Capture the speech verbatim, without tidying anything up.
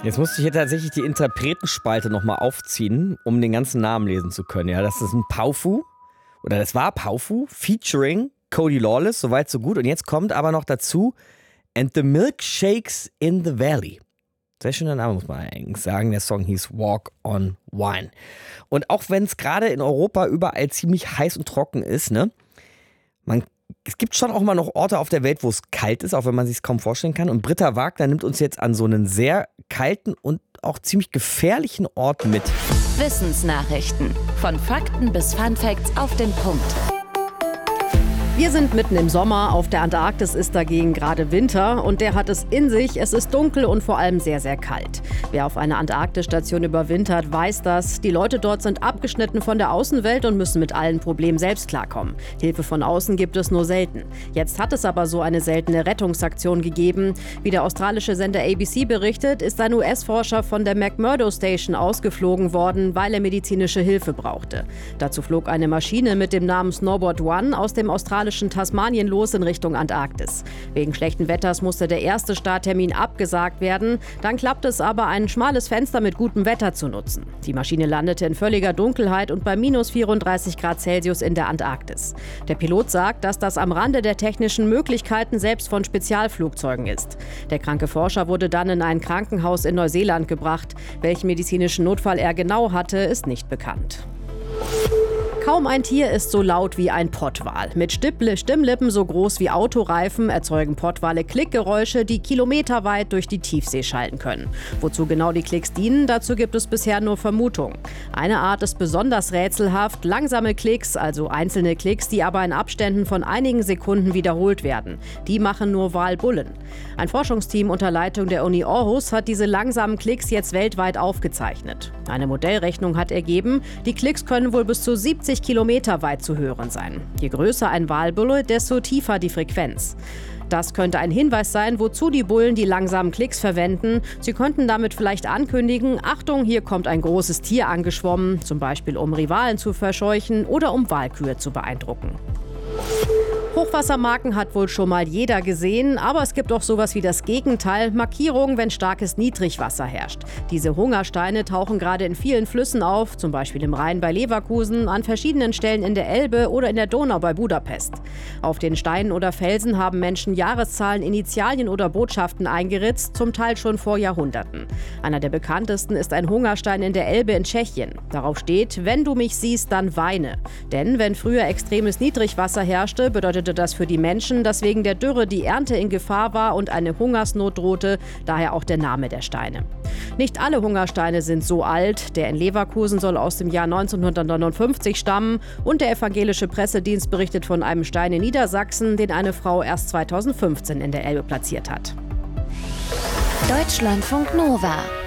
Jetzt musste ich hier tatsächlich die Interpretenspalte nochmal aufziehen, um den ganzen Namen lesen zu können. Ja, das ist ein Powfu, oder das war Powfu, featuring Cody Lawless, soweit so gut. Und jetzt kommt aber noch dazu, And the Milkshakes in the Valley. Sehr schöner Name, muss man eigentlich sagen. Der Song hieß Walk on Wine. Und auch wenn es gerade in Europa überall ziemlich heiß und trocken ist, ne, man es gibt schon auch mal noch Orte auf der Welt, wo es kalt ist, auch wenn man sich es kaum vorstellen kann. Und Britta Wagner nimmt uns jetzt an so einen sehr kalten und auch ziemlich gefährlichen Ort mit. Wissensnachrichten. Von Fakten bis Funfacts auf den Punkt. Wir sind mitten im Sommer, auf der Antarktis ist dagegen gerade Winter und der hat es in sich. Es ist dunkel und vor allem sehr, sehr kalt. Wer auf einer Antarktisstation überwintert, weiß das. Die Leute dort sind abgeschnitten von der Außenwelt und müssen mit allen Problemen selbst klarkommen. Hilfe von außen gibt es nur selten. Jetzt hat es aber so eine seltene Rettungsaktion gegeben. Wie der australische Sender A B C berichtet, ist ein U S-Forscher von der McMurdo Station ausgeflogen worden, weil er medizinische Hilfe brauchte. Dazu flog eine Maschine mit dem Namen Snowboard One aus dem australischen Tasmanien los in Richtung Antarktis. Wegen schlechten Wetters musste der erste Starttermin abgesagt werden. Dann klappte es aber, ein schmales Fenster mit gutem Wetter zu nutzen. Die Maschine landete in völliger Dunkelheit und bei minus vierunddreißig Grad Celsius in der Antarktis. Der Pilot sagt, dass das am Rande der technischen Möglichkeiten selbst von Spezialflugzeugen ist. Der kranke Forscher wurde dann in ein Krankenhaus in Neuseeland gebracht. Welchen medizinischen Notfall er genau hatte, ist nicht bekannt. Kaum ein Tier ist so laut wie ein Pottwal. Mit Stimmlippen so groß wie Autoreifen erzeugen Pottwale Klickgeräusche, die kilometerweit durch die Tiefsee schallen können. Wozu genau die Klicks dienen, dazu gibt es bisher nur Vermutungen. Eine Art ist besonders rätselhaft, langsame Klicks, also einzelne Klicks, die aber in Abständen von einigen Sekunden wiederholt werden. Die machen nur Walbullen. Ein Forschungsteam unter Leitung der Uni Aarhus hat diese langsamen Klicks jetzt weltweit aufgezeichnet. Eine Modellrechnung hat ergeben, die Klicks können wohl bis zu siebzig Kilometer weit zu hören sein. Je größer ein Walbulle, desto tiefer die Frequenz. Das könnte ein Hinweis sein, wozu die Bullen die langsamen Klicks verwenden. Sie könnten damit vielleicht ankündigen, Achtung, hier kommt ein großes Tier angeschwommen, zum Beispiel um Rivalen zu verscheuchen oder um Walkühe zu beeindrucken. Hochwassermarken hat wohl schon mal jeder gesehen, aber es gibt auch sowas wie das Gegenteil, Markierungen, wenn starkes Niedrigwasser herrscht. Diese Hungersteine tauchen gerade in vielen Flüssen auf, zum Beispiel im Rhein bei Leverkusen, an verschiedenen Stellen in der Elbe oder in der Donau bei Budapest. Auf den Steinen oder Felsen haben Menschen Jahreszahlen, Initialien oder Botschaften eingeritzt, zum Teil schon vor Jahrhunderten. Einer der bekanntesten ist ein Hungerstein in der Elbe in Tschechien. Darauf steht, wenn du mich siehst, dann weine. Denn wenn früher extremes Niedrigwasser herrschte, bedeutet das für die Menschen, dass wegen der Dürre die Ernte in Gefahr war und eine Hungersnot drohte, daher auch der Name der Steine. Nicht alle Hungersteine sind so alt. Der in Leverkusen soll aus dem Jahr neunzehnhundertneunundfünfzig stammen und der evangelische Pressedienst berichtet von einem Stein in Niedersachsen, den eine Frau erst zweitausendfünfzehn in der Elbe platziert hat. Deutschlandfunk Nova